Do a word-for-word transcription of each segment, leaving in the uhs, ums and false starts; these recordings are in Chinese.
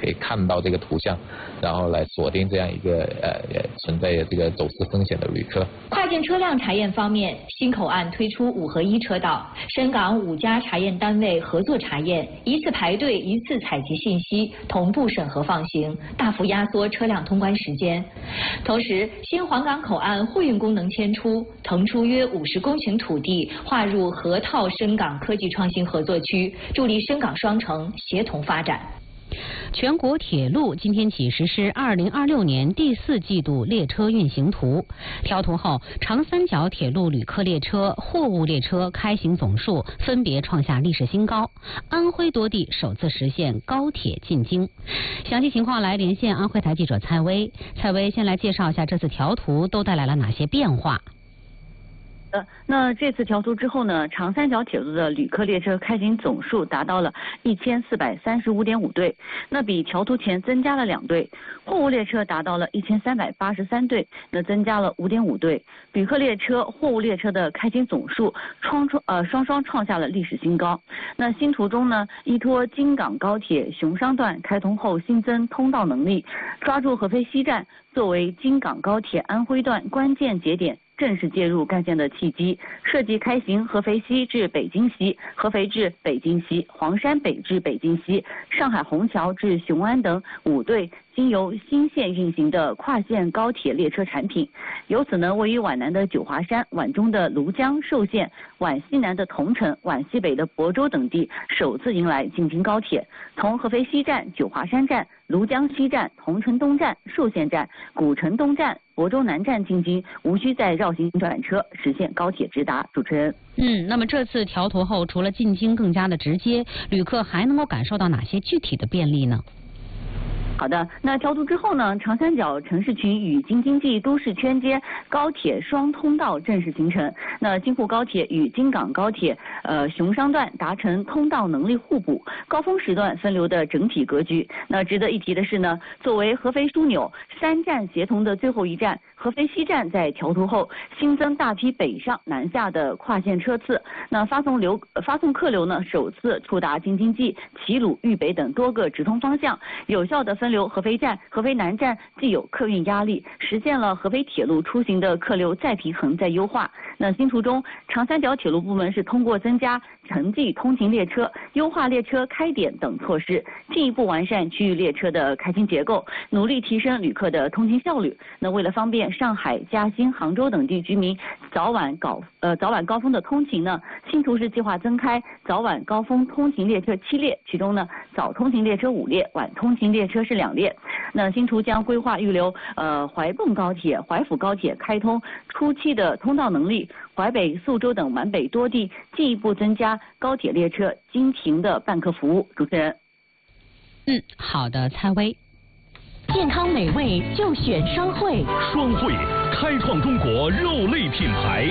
可以看到这个图像，然后来锁定这样一个呃存在这个走私风险的旅客。 跨境车辆查验方面，新口岸推出五合一车道，深港五家查验单位合作查验，一次排队一次采集信息，同步审核放行，大幅压缩车辆通关时间。同时，新皇岗口岸货运功能迁出，腾出约五十公顷土地，划入河套深港科技创新合作区，助力深港双城协同发展。 全国铁路今天起实施二零二六年第四季度列车运行图。调图后，长三角铁路旅客列车、货物列车开行总数分别创下历史新高。安徽多地首次实现高铁进京。详细情况来连线安徽台记者蔡薇。蔡薇先来介绍一下这次调图都带来了哪些变化。 呃，那这次调图之后呢，长三角铁路的旅客列车开行总数达到了一千四百三十五点五对，那比调图前增加了两对；货物列车达到了一千三百八十三对，那增加了五点五对。旅客列车、货物列车的开行总数双创呃双双创下了历史新高。那新图中呢，依托京港高铁熊商段开通后新增通道能力，抓住合肥西站作为京港高铁安徽段关键节点，正式介入干线的契机，设计开行合肥西至北京西、合肥至北京西、黄山北至北京西、上海虹桥至雄安等五对经由新线运行的跨线高铁列车产品。由此呢，位于皖南的九华山、皖中的庐江、寿县、皖西南的桐城、皖西北的亳州等地首次迎来进京高铁。从合肥西站、九华山站、庐江西站、桐城东站、寿县站、古城东站、亳州南站进京，无需再绕行转车，实现高铁直达。主持人， 嗯，那么这次调图后，除了进京更加的直接，旅客还能够感受到哪些具体的便利呢？ 好的，那调图之后呢，长三角城市群与京津冀都市圈间高铁双通道正式形成。那京沪高铁与京港高铁呃熊商段达成通道能力互补，高峰时段分流的整体格局。那值得一提的是呢，作为合肥枢纽三站协同的最后一站，合肥西站在调图后新增大批北上南下的跨线车次。那发送流发送客流呢，首次触达京津冀、齐鲁、豫北等多个直通方向，有效的分流合肥站、合肥南站既有客运压力，实现了合肥铁路出行的客流再平衡再优化。那新图中，长三角铁路部门是通过增加城际通勤列车、优化列车开点等措施，进一步完善区域列车的开行结构，努力提升旅客的通勤效率。那为了方便上海、嘉兴、杭州等地居民早晚高呃早晚高峰的通勤呢，新图是计划增开早晚高峰通勤列车七列，其中呢早通勤列车五列，晚通勤列车是两列。那新图将规划预留呃淮硼高铁、淮抚高铁开通初期的通道能力，淮北、宿州等皖北多地进一步增加高铁列车经停的办客服务。主持人， 嗯，好的，蔡薇。 健康美味就选双汇， 双汇开创中国肉类品牌。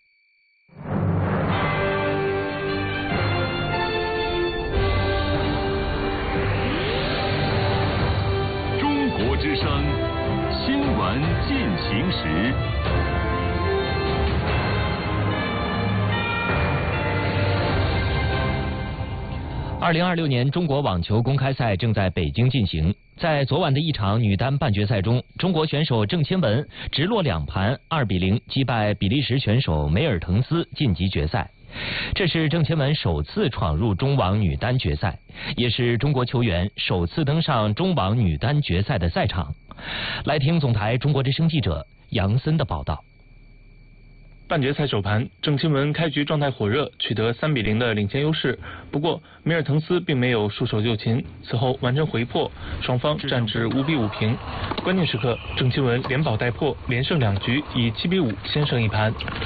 中国之声新闻进行时。 二零二六年中国网球公开赛正在北京进行。在昨晚的一场女单半决赛中，中国选手郑钦文直落两盘二比零击败比利时选手梅尔滕斯晋级决赛。这是郑钦文首次闯入中网女单决赛，也是中国球员首次登上中网女单决赛的赛场。来听总台中国之声记者杨森的报道。 半决赛首盘，郑钦文开局状态火热，取得三比零的领先优势。不过，梅尔滕斯并没有束手就擒，此后完成回破，双方战至五比五平。关键时刻，郑钦文连保带破，连胜两局，以七比五先胜一盘。 陆松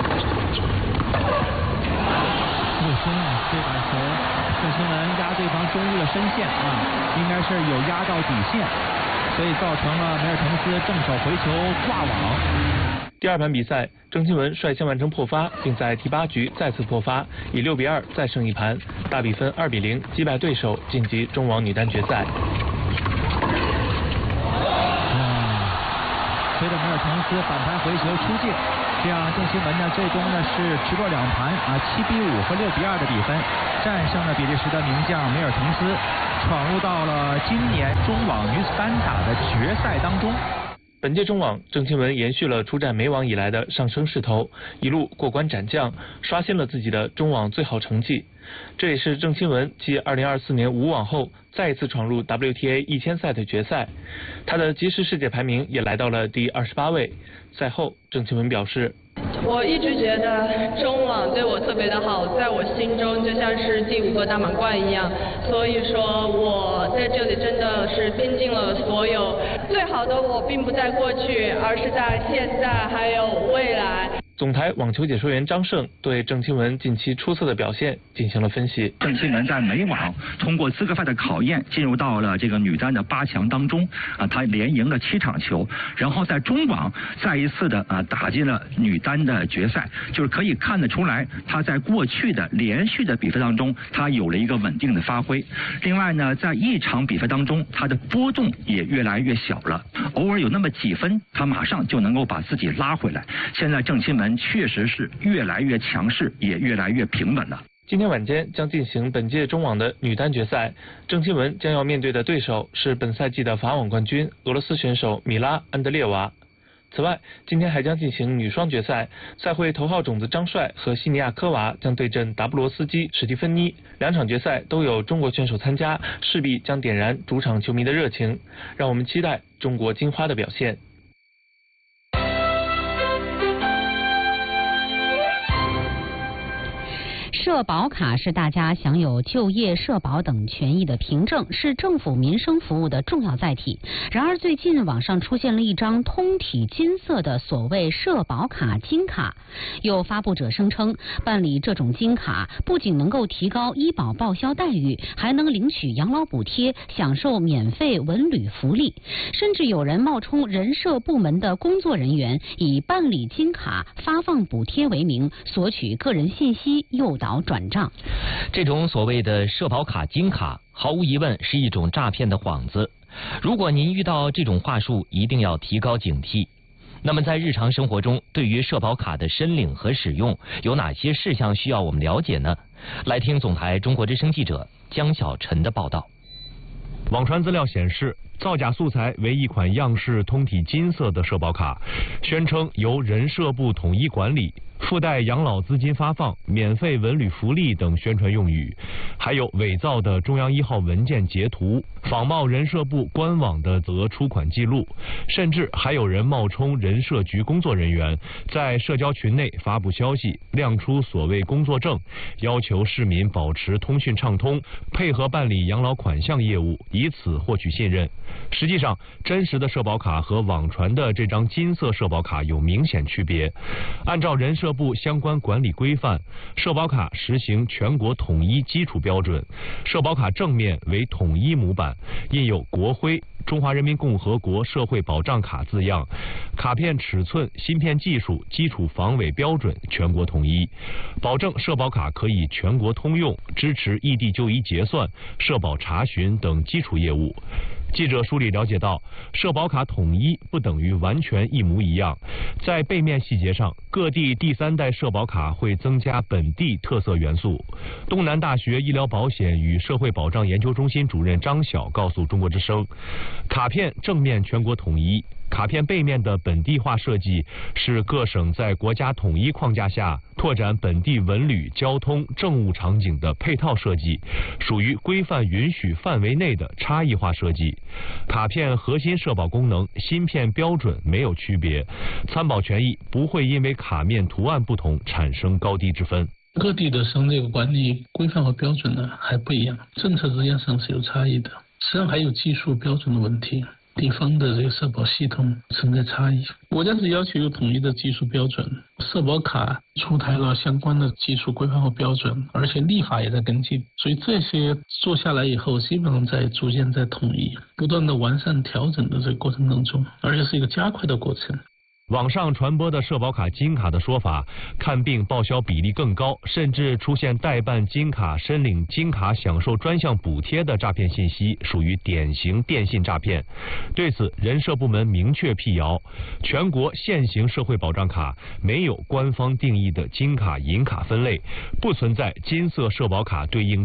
啊，这把球，郑钦文压对方中路的深线啊，应该是有压到底线，所以造成了梅尔滕斯正手回球挂网。 第二盘比赛，郑钦文率先完成破发，并在第八局再次破发，以六比二再胜一盘，大比分二比零击败对手，晋级中网女单决赛。 啊，随着梅尔滕斯反盘回球出界，这样郑钦文呢最终呢是直落两盘啊七比五和六比二的比分战胜了比利时的名将梅尔滕斯。 闯入到了今年中网女子单打的决赛当中。 本届中网，郑钦文延续了出战美网以来的上升势头，一路过关斩将，刷新了自己的中网最好成绩。这也是郑钦文继二零二四年无网后再一次闯入 W T A 一千赛的决赛，他的即时世界排名也来到了第二十八位。赛后，郑钦文表示， 我一直觉得中网对我特别的好，在我心中就像是第五个大满贯一样，所以说我在这里真的是拼尽了所有。最好的我并不在过去，而是在现在还有未来。 总台网球解说员张胜对郑钦文近期出色的表现进行了分析。 郑钦文在美网通过资格赛的考验，进入到了这个女单的八强当中啊，她连赢了七场球，然后在中网再一次的啊打进了女单的决赛，就是可以看得出来，她在过去的连续的比赛当中，她有了一个稳定的发挥。另外呢，在一场比赛当中，她的波动也越来越小了，偶尔有那么几分，她马上就能够把自己拉回来。现在郑钦文确实是越来越强势，也越来越平稳了。 今天晚间将进行本届中网的女单决赛，郑钦文将要面对的对手是本赛季的法网冠军俄罗斯选手米拉·安德烈娃。此外，今天还将进行女双决赛，赛会头号种子张帅和西尼亚科娃将对阵达布罗斯基、史蒂芬妮。两场决赛都有中国选手参加，势必将点燃主场球迷的热情。让我们期待中国金花的表现。 社保卡是大家享有就业、社保等权益的凭证，是政府民生服务的重要载体。然而，最近网上出现了一张通体金色的所谓社保卡金卡，有发布者声称，办理这种金卡不仅能够提高医保报销待遇，还能领取养老补贴，享受免费文旅福利。甚至有人冒充人社部门的工作人员，以办理金卡发放补贴为名，索取个人信息，诱导转账。 这种所谓的社保卡金卡，毫无疑问是一种诈骗的幌子。如果您遇到这种话术，一定要提高警惕。那么在日常生活中，对于社保卡的申领和使用，有哪些事项需要我们了解呢？来听总台中国之声记者江小晨的报道。 网传资料显示，造假素材为一款样式通体金色的社保卡，宣称由人社部统一管理，附带养老资金发放、免费文旅福利等宣传用语，还有伪造的中央一号文件截图，仿冒人社部官网的额出款记录，甚至还有人冒充人社局工作人员，在社交群内发布消息，亮出所谓工作证，要求市民保持通讯畅通，配合办理养老款项业务，以此获取信任。实际上，真实的社保卡和网传的这张金色社保卡有明显区别。按照人社部相关管理规范，社保卡实行全国统一基础标准，社保卡正面为统一模板，印有国徽、中华人民共和国社会保障卡字样，卡片尺寸、芯片技术、基础防伪标准全国统一，保证社保卡可以全国通用，支持异地就医结算、社保查询等基础业务。记者梳理了解到，社保卡统一不等于完全一模一样，在背面细节上，各地第三代社保卡会增加本地特色元素。东南大学医疗保险与社会保障研究中心主任张晓告诉中国之声，卡片正面全国统一，卡片背面的本地化设计是各省在国家统一框架下拓展本地文旅、交通、政务场景的配套设计，属于规范允许范围内的差异化设计。卡片核心社保功能、芯片标准没有区别，参保权益不会因为卡面图案不同产生高低之分。 各地的省这个管理规范和标准呢还不一样，政策之间上是有差异的，实际上还有技术标准的问题。地方的这个社保系统存在差异，国家是要求有统一的技术标准，社保卡出台了相关的技术规范和标准，而且立法也在跟进，所以这些做下来以后，基本上在逐渐在统一，不断的完善调整的这个过程当中，而且是一个加快的过程。 网上传播的社保卡金卡的说法，看病报销比例更高，甚至出现代办金卡、申领金卡享受专项补贴的诈骗信息，属于典型电信诈骗。对此，人社部门明确辟谣，全国现行社会保障卡没有官方定义的金卡、银卡分类，不存在金色社保卡对应